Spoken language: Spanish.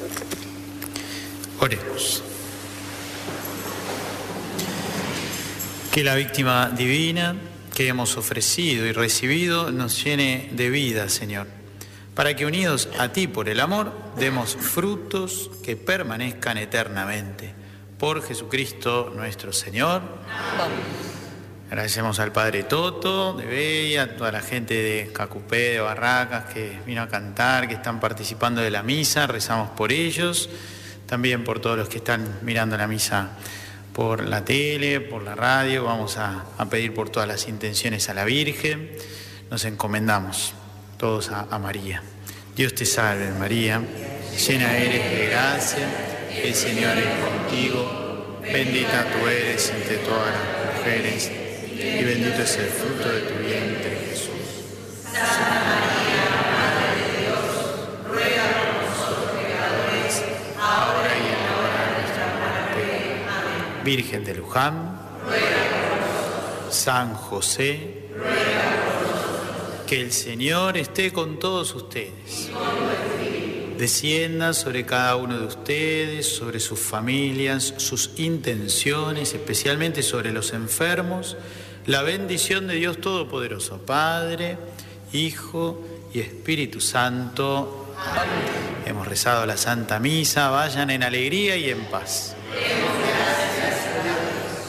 Oremos. Que la víctima divina que hemos ofrecido y recibido nos llene de vida, Señor, para que unidos a ti por el amor, demos frutos que permanezcan eternamente. Por Jesucristo nuestro Señor. Agradecemos al Padre Toto de Bella, a toda la gente de Cacupé, de Barracas, que vino a cantar, que están participando de la misa. Rezamos por ellos, también por todos los que están mirando la misa por la tele, por la radio. Vamos a pedir por todas las intenciones a la Virgen. Nos encomendamos todos a María. Dios te salve, María, llena eres de gracia, el Señor es contigo, bendita tú eres entre todas las mujeres, y bendito es el fruto de tu vientre, Jesús. Santa María, Madre de Dios, ruega por nosotros pecadores, ahora y en la hora de nuestra muerte. Amén. Virgen de Luján, ruega por nosotros. San José, ruega por nosotros. Que el Señor esté con todos ustedes. Descienda sobre cada uno de ustedes, sobre sus familias, sus intenciones, especialmente sobre los enfermos, la bendición de Dios Todopoderoso, Padre, Hijo y Espíritu Santo. Amén. Hemos rezado la Santa Misa, vayan en alegría y en paz.